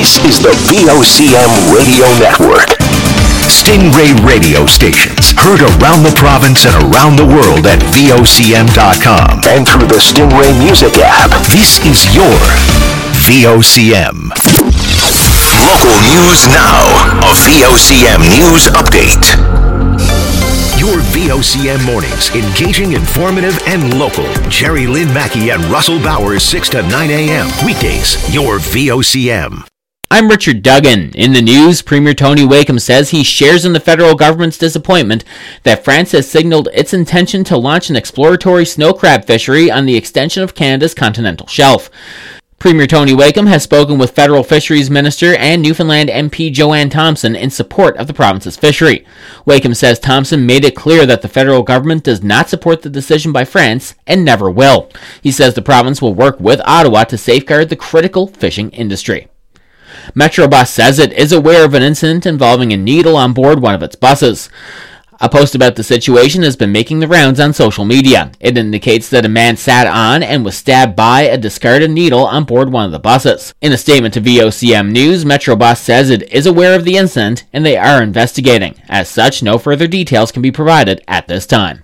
This is the VOCM Radio Network. Stingray radio stations heard around the province and around the world at VOCM.com and through the Stingray Music app. This is your VOCM. Local news now. A VOCM news update. Your VOCM mornings, engaging, informative, and local. Jerry Lynn Mackey and Russell Bowers, 6 to 9 a.m. Weekdays, your VOCM. I'm Richard Duggan. In the news, Premier Tony Wakeham says he shares in the federal government's disappointment that France has signaled its intention to launch an exploratory snow crab fishery on the extension of Canada's continental shelf. Premier Tony Wakeham has spoken with Federal Fisheries Minister and Newfoundland MP Joanne Thompson in support of the province's fishery. Wakeham says Thompson made it clear that the federal government does not support the decision by France and never will. He says the province will work with Ottawa to safeguard the critical fishing industry. Metrobus says it is aware of an incident involving a needle on board one of its buses. A post about the situation has been making the rounds on social media. It indicates that a man sat on and was stabbed by a discarded needle on board one of the buses. In a statement to VOCM News, Metrobus says it is aware of the incident and they are investigating. As such, no further details can be provided at this time.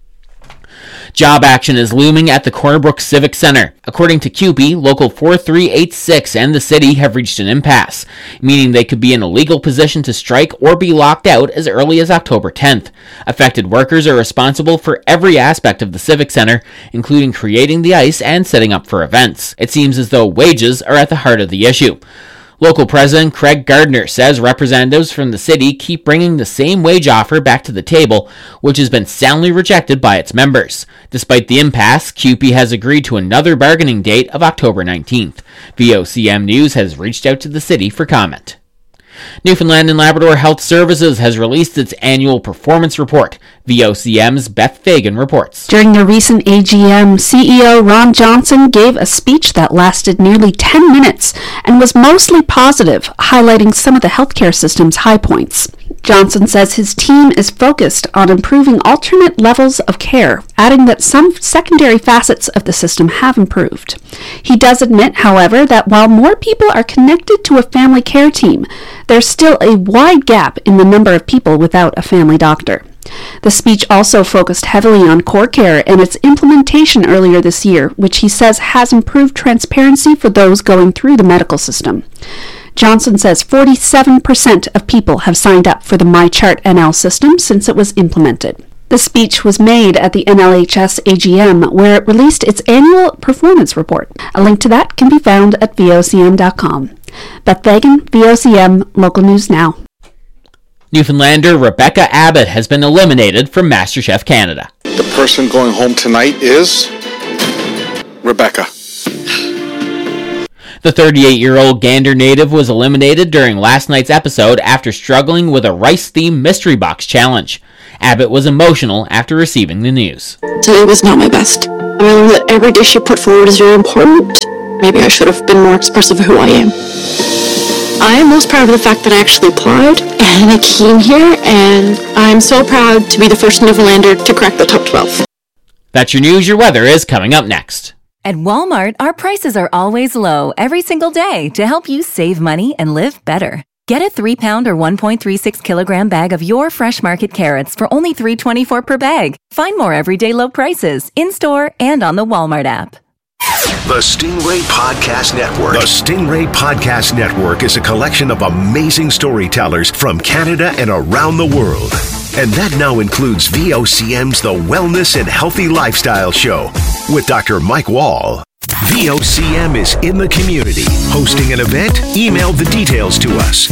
Job action is looming at the Corner Brook Civic Center. According to CUPE, Local 4386 and the city have reached an impasse, meaning they could be in a legal position to strike or be locked out as early as October 10th. Affected workers are responsible for every aspect of the Civic Center, including creating the ice and setting up for events. It seems as though wages are at the heart of the issue. Local President Craig Gardner says representatives from the city keep bringing the same wage offer back to the table, which has been soundly rejected by its members. Despite the impasse, CUPE has agreed to another bargaining date of October 19th. VOCM News has reached out to the city for comment. Newfoundland and Labrador Health Services has released its annual performance report. VOCM's Beth Fagan reports. During the recent AGM, CEO Ron Johnson gave a speech that lasted nearly 10 minutes and was mostly positive, highlighting some of the healthcare system's high points. Johnson says his team is focused on improving alternate levels of care, adding that some secondary facets of the system have improved. He does admit, however, that while more people are connected to a family care team, there's still a wide gap in the number of people without a family doctor. The speech also focused heavily on core care and its implementation earlier this year, which he says has improved transparency for those going through the medical system. Johnson says 47% of people have signed up for the MyChart NL system since it was implemented. The speech was made at the NLHS AGM, where it released its annual performance report. A link to that can be found at VOCM.com. Beth Fagan, VOCM, Local News Now. Newfoundlander Rebecca Abbott has been eliminated from MasterChef Canada. The person going home tonight is Rebecca. The 38-year-old Gander native was eliminated during last night's episode after struggling with a rice-themed mystery box challenge. Abbott was emotional after receiving the news. Today was not my best. I learned that every dish you put forward is very important. Maybe I should have been more expressive of who I am. I am most proud of the fact that I actually applied and I came here, and I'm so proud to be the first Newfoundlander to crack the top 12. That's your news. Your weather is coming up next. At Walmart, our prices are always low every single day to help you save money and live better. Get a 3-pound or 1.36 kilogram bag of your Fresh Market carrots for only $3.24 per bag. Find more everyday low prices in-store and on the Walmart app. The Stingray Podcast Network. The Stingray Podcast Network is a collection of amazing storytellers from Canada and around the world. And that now includes VOCM's The Wellness and Healthy Lifestyle Show with Dr. Mike Wall. VOCM is in the community. Hosting an event? Email the details to us.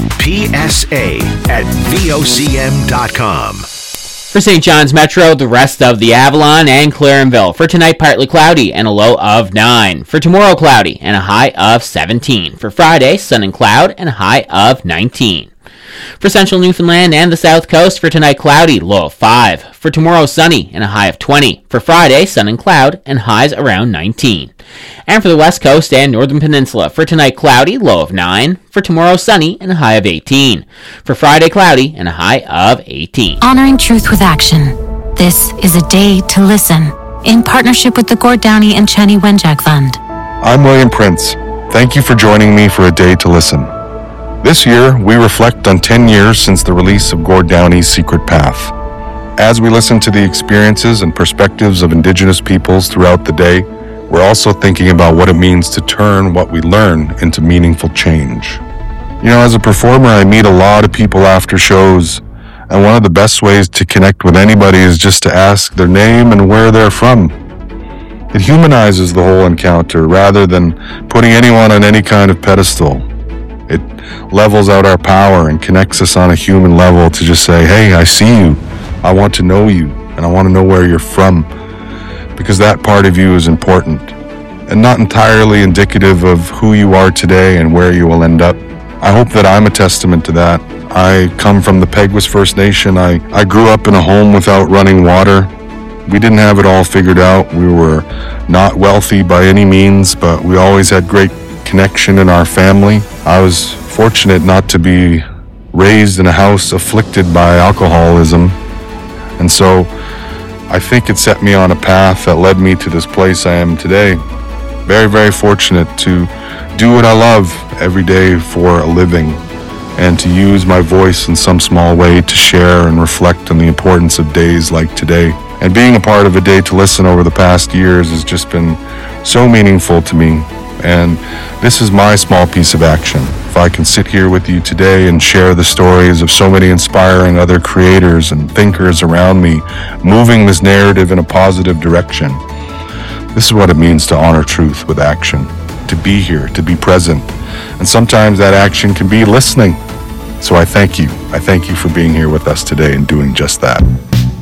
PSA@VOCM.com. For St. John's Metro, the rest of the Avalon and Clarenville. For tonight, partly cloudy and a low of 9. For tomorrow, cloudy and a high of 17. For Friday, sun and cloud and a high of 19. For central Newfoundland and the south coast, for tonight, cloudy, low of 5. For tomorrow, sunny and a high of 20. For Friday, sun and cloud and highs around 19. And for the west coast and northern peninsula, for tonight, cloudy, low of 9. For tomorrow, sunny and a high of 18. For Friday, cloudy and a high of 18. Honoring truth with action. This is a day to listen. In partnership with the Gord Downey and Chenny Wenjack Fund. I'm William Prince. Thank you for joining me for A Day to Listen. This year, we reflect on 10 years since the release of Gord Downie's Secret Path. As we listen to the experiences and perspectives of Indigenous peoples throughout the day, we're also thinking about what it means to turn what we learn into meaningful change. You know, as a performer, I meet a lot of people after shows, and one of the best ways to connect with anybody is just to ask their name and where they're from. It humanizes the whole encounter rather than putting anyone on any kind of pedestal. It levels out our power and connects us on a human level to just say, hey, I see you, I want to know you, and I want to know where you're from, because that part of you is important and not entirely indicative of who you are today and where you will end up. I hope that I'm a testament to that. I come from the Peguis First Nation. I grew up in a home without running water. We didn't have it all figured out. We were not wealthy by any means, but we always had great connection in our family. I was fortunate not to be raised in a house afflicted by alcoholism, and so I think it set me on a path that led me to this place I am today. Very, very fortunate to do what I love every day for a living, and to use my voice in some small way to share and reflect on the importance of days like today. And being a part of A Day to Listen over the past years has just been so meaningful to me. And this is my small piece of action. If I can sit here with you today and share the stories of so many inspiring other creators and thinkers around me, moving this narrative in a positive direction, this is what it means to honor truth with action, to be here, to be present. And sometimes that action can be listening. So I thank you. I thank you for being here with us today and doing just that.